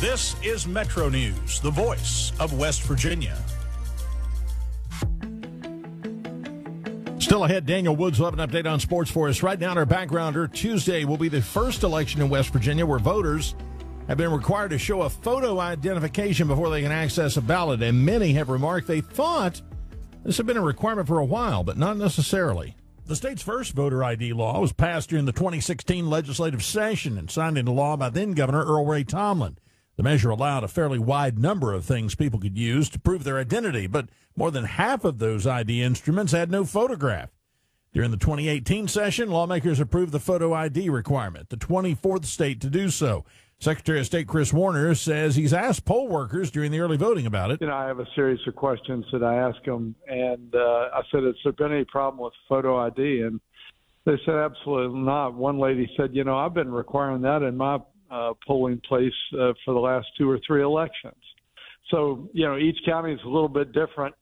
This is Metro News, the voice of West Virginia. Still ahead, Daniel Woods will have an update on sports for us. Right now, our backgrounder, Tuesday will be the first election in West Virginia where voters have been required to show a photo identification before they can access a ballot. And many have remarked they thought this had been a requirement for a while, but not necessarily. The state's first voter ID law was passed during the 2016 legislative session and signed into law by then-Governor Earl Ray Tomlin. The measure allowed a fairly wide number of things people could use to prove their identity, but more than half of those ID instruments had no photograph. During the 2018 session, lawmakers approved the photo ID requirement, the 24th state to do so. Secretary of State Chris Warner says he's asked poll workers during the early voting about it. I have a series of questions that I ask them, and I said, has there been any problem with photo ID? And they said, absolutely not. One lady said, I've been requiring that in my polling place for the last 2 or 3 elections. So, each county is a little bit different.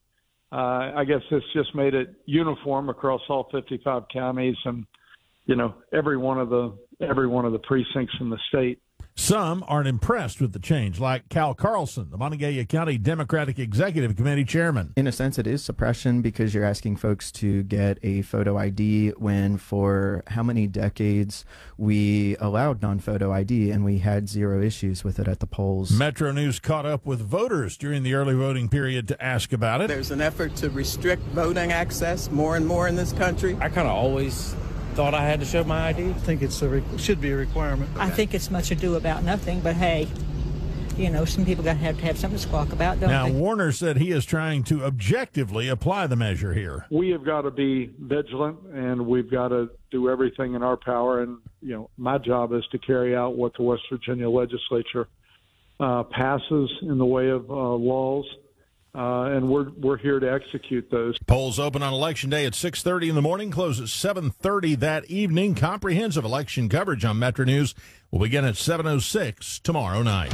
I guess this just made it uniform across all 55 counties and, every one of the precincts in the state. Some aren't impressed with the change, like Cal Carlson, the Montague County Democratic Executive Committee chairman. In a sense, it is suppression because you're asking folks to get a photo ID when for how many decades we allowed non-photo ID and we had zero issues with it at the polls. Metro News caught up with voters during the early voting period to ask about it. There's an effort to restrict voting access more and more in this country. I kind of always thought I had to show my ID. I think it should be a requirement. I think it's much ado about nothing, but hey, some people got to have something to squawk about, don't they? Now, Warner said he is trying to objectively apply the measure here. We have got to be vigilant, and we've got to do everything in our power. And, my job is to carry out what the West Virginia legislature passes in the way of laws. And we're here to execute those. Polls open on Election Day at 6:30 in the morning, close at 7:30 that evening. Comprehensive election coverage on Metro News will begin at 7:06 tomorrow night.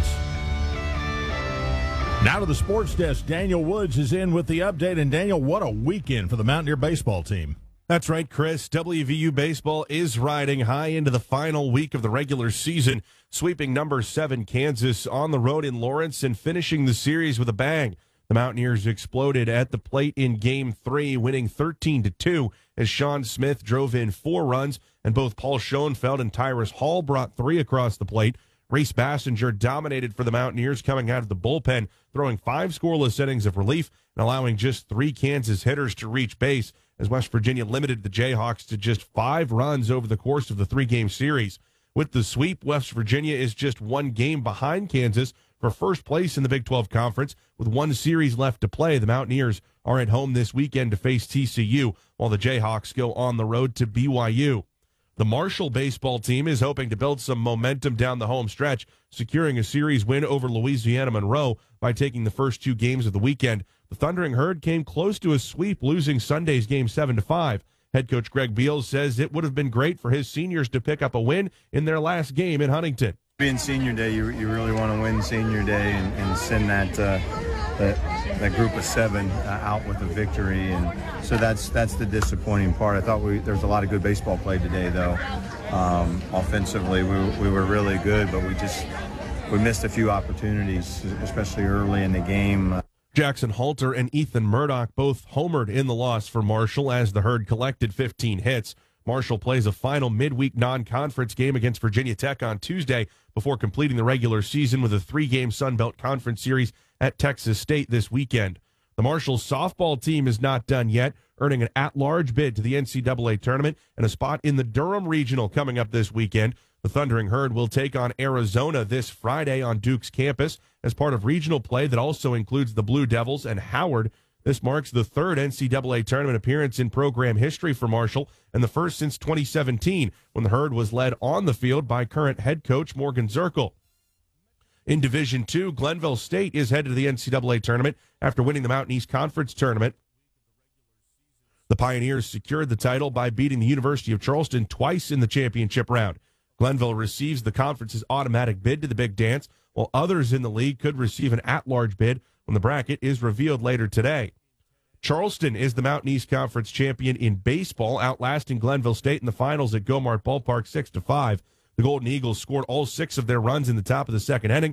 Now to the sports desk. Daniel Woods is in with the update. And Daniel, what a weekend for the Mountaineer baseball team. That's right, Chris. WVU baseball is riding high into the final week of the regular season, sweeping number 7 Kansas on the road in Lawrence and finishing the series with a bang. The Mountaineers exploded at the plate in Game 3, winning 13-2 as Sean Smith drove in 4 runs, and both Paul Schoenfeld and Tyrus Hall brought 3 across the plate. Reese Bassinger dominated for the Mountaineers coming out of the bullpen, throwing 5 scoreless innings of relief and allowing just 3 Kansas hitters to reach base as West Virginia limited the Jayhawks to just 5 runs over the course of the 3-game series. With the sweep, West Virginia is just 1 game behind Kansas for first place in the Big 12 Conference. With 1 series left to play, the Mountaineers are at home this weekend to face TCU, while the Jayhawks go on the road to BYU. The Marshall baseball team is hoping to build some momentum down the home stretch, securing a series win over Louisiana Monroe by taking the first 2 games of the weekend. The Thundering Herd came close to a sweep, losing Sunday's game 7-5. Head coach Greg Beals says it would have been great for his seniors to pick up a win in their last game in Huntington. Being senior day, you really want to win senior day and send that group of 7 out with a victory, and so that's the disappointing part. I thought there was a lot of good baseball played today, though. Offensively, we were really good, but we missed a few opportunities, especially early in the game. Jackson Halter and Ethan Murdoch both homered in the loss for Marshall as the Herd collected 15 hits. Marshall plays a final midweek non-conference game against Virginia Tech on Tuesday before completing the regular season with a 3-game Sun Belt Conference series at Texas State this weekend. The Marshall softball team is not done yet, earning an at-large bid to the NCAA tournament and a spot in the Durham Regional coming up this weekend. The Thundering Herd will take on Arizona this Friday on Duke's campus as part of regional play that also includes the Blue Devils and Howard. This marks the 3rd NCAA tournament appearance in program history for Marshall and the first since 2017, when the Herd was led on the field by current head coach Morgan Zirkle. In Division II, Glenville State is headed to the NCAA tournament after winning the Mountain East Conference tournament. The Pioneers secured the title by beating the University of Charleston twice in the championship round. Glenville receives the conference's automatic bid to the Big Dance, while others in the league could receive an at-large bid when the bracket is revealed later today. Charleston is the Mountain East Conference champion in baseball, outlasting Glenville State in the finals at Gomart Ballpark 6-5. The Golden Eagles scored all 6 of their runs in the top of the second inning